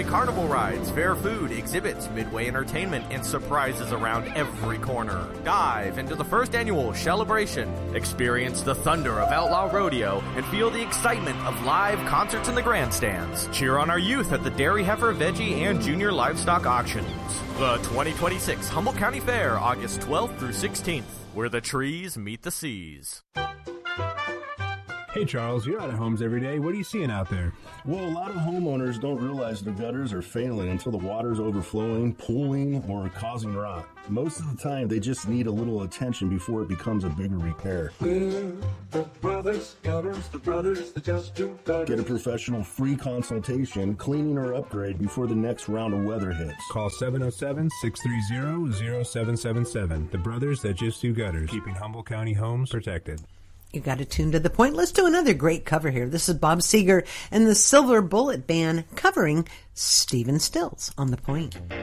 Enjoy carnival rides, fair food, exhibits, midway entertainment, and surprises around every corner. Dive into the first annual Celebration. Experience the thunder of Outlaw Rodeo and feel the excitement of live concerts in the grandstands. Cheer on our youth at the Dairy Heifer, Veggie, and Junior Livestock Auctions. The 2026 Humboldt County Fair, August 12th through 16th, where the trees meet the seas. Hey Charles, you're out of homes every day. What are you seeing out there? Well, a lot of homeowners don't realize their gutters are failing until the water's overflowing, pooling, or causing rot. Most of the time, they just need a little attention before it becomes a bigger repair. The brothers that just do gutters. Get a professional free consultation, cleaning or upgrade before the next round of weather hits. Call 707-630-0777. The brothers that just do gutters, keeping Humboldt County homes protected. You got to tune to the point. Let's do another great cover here. This is Bob Seger and the Silver Bullet Band covering Stephen Stills on The Point.